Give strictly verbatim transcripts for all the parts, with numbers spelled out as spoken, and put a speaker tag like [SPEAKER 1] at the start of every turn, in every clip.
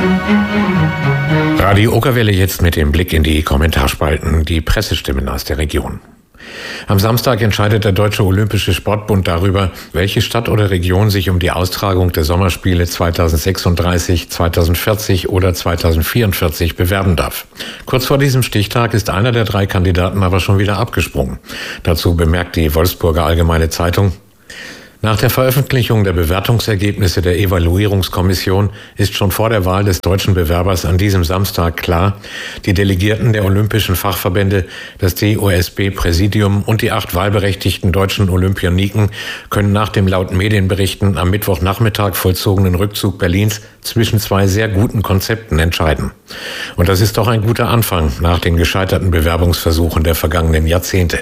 [SPEAKER 1] Radio Okerwelle jetzt mit dem Blick in die Kommentarspalten, die Pressestimmen aus der Region. Am Samstag entscheidet der Deutsche Olympische Sportbund darüber, welche Stadt oder Region sich um die Austragung der Sommerspiele zweitausendsechsunddreißig, zweitausendvierzig oder zweitausendvierundvierzig bewerben darf. Kurz vor diesem Stichtag ist einer der drei Kandidaten aber schon wieder abgesprungen. Dazu bemerkt die Wolfsburger Allgemeine Zeitung: Nach der Veröffentlichung der Bewertungsergebnisse der Evaluierungskommission ist schon vor der Wahl des deutschen Bewerbers an diesem Samstag klar, die Delegierten der olympischen Fachverbände, das D O S B-Präsidium und die acht wahlberechtigten deutschen Olympioniken können nach dem laut Medienberichten am Mittwochnachmittag vollzogenen Rückzug Berlins zwischen zwei sehr guten Konzepten entscheiden. Und das ist doch ein guter Anfang nach den gescheiterten Bewerbungsversuchen der vergangenen Jahrzehnte.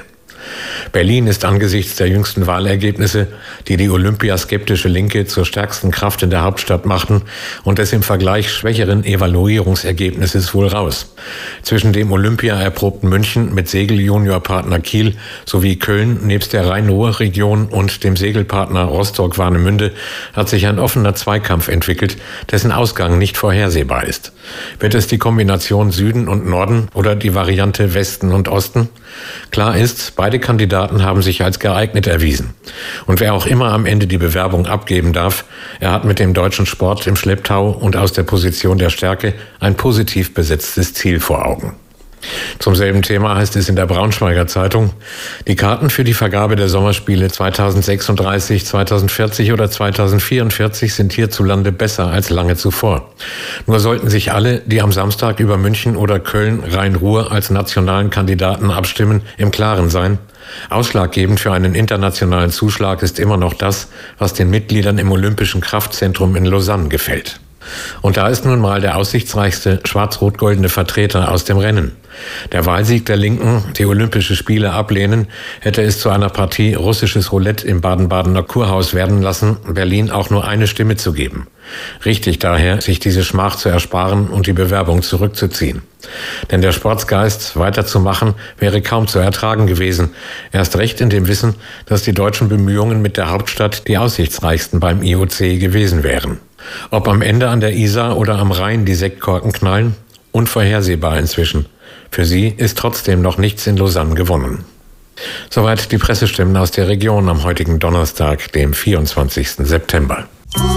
[SPEAKER 1] Berlin ist angesichts der jüngsten Wahlergebnisse, die die olympiaskeptische Linke zur stärksten Kraft in der Hauptstadt machten, und des im Vergleich schwächeren Evaluierungsergebnisses wohl raus. Zwischen dem Olympia-erprobten München mit Segel-Junior-Partner Kiel sowie Köln nebst der Rhein-Ruhr-Region und dem Segelpartner Rostock-Warnemünde hat sich ein offener Zweikampf entwickelt, dessen Ausgang nicht vorhersehbar ist. Wird es die Kombination Süden und Norden oder die Variante Westen und Osten? Klar ist, beide Kandidaten haben sich als geeignet erwiesen. Und wer auch immer am Ende die Bewerbung abgeben darf, er hat mit dem deutschen Sport im Schlepptau und aus der Position der Stärke ein positiv besetztes Ziel vor Augen. Zum selben Thema heißt es in der Braunschweiger Zeitung: Die Karten für die Vergabe der Sommerspiele zweitausendsechsunddreißig, zweitausendvierzig oder zweitausendvierundvierzig sind hierzulande besser als lange zuvor. Nur sollten sich alle, die am Samstag über München oder Köln, Rhein-Ruhr als nationalen Kandidaten abstimmen, im Klaren sein: Ausschlaggebend für einen internationalen Zuschlag ist immer noch das, was den Mitgliedern im Olympischen Kraftzentrum in Lausanne gefällt. Und da ist nun mal der aussichtsreichste schwarz-rot-goldene Vertreter aus dem Rennen. Der Wahlsieg der Linken, die Olympische Spiele ablehnen, hätte es zu einer Partie russisches Roulette im Baden-Badener Kurhaus werden lassen, Berlin auch nur eine Stimme zu geben. Richtig daher, sich diese Schmach zu ersparen und die Bewerbung zurückzuziehen. Denn der Sportsgeist, weiterzumachen, wäre kaum zu ertragen gewesen. Erst recht in dem Wissen, dass die deutschen Bemühungen mit der Hauptstadt die aussichtsreichsten beim I O C gewesen wären. Ob am Ende an der Isar oder am Rhein die Sektkorken knallen? Unvorhersehbar inzwischen. Für sie ist trotzdem noch nichts in Lausanne gewonnen. Soweit die Pressestimmen aus der Region am heutigen Donnerstag, dem vierundzwanzigsten September.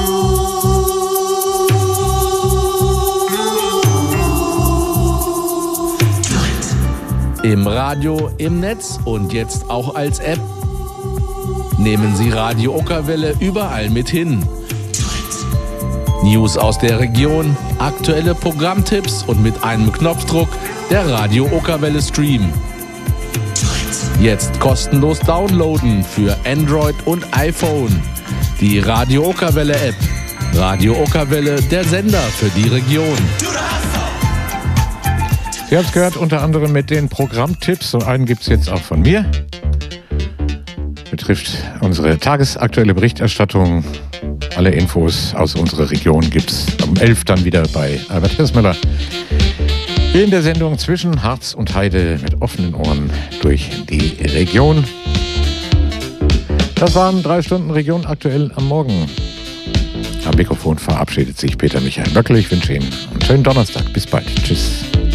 [SPEAKER 2] Im Radio, im Netz und jetzt auch als App. Nehmen Sie Radio Okerwelle überall mit hin. News aus der Region, aktuelle Programmtipps und mit einem Knopfdruck der Radio Okerwelle Stream. Jetzt kostenlos downloaden für Android und iPhone. Die Radio Okerwelle App. Radio Okerwelle, der Sender für die Region.
[SPEAKER 1] Sie haben es gehört, unter anderem mit den Programmtipps, und einen gibt es jetzt auch von mir. Betrifft unsere tagesaktuelle Berichterstattung. Alle Infos aus unserer Region gibt es um elf dann wieder bei Albert Hirschmüller. In der Sendung Zwischen Harz und Heide mit offenen Ohren durch die Region. Das waren drei Stunden Region aktuell am Morgen. Am Mikrofon verabschiedet sich Peter Michael Böckl. Ich wünsche Ihnen einen schönen Donnerstag. Bis bald. Tschüss.